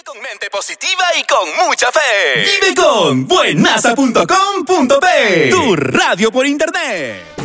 con mente positiva y con mucha fe. Vive con buenasa.com.p, tu radio por internet.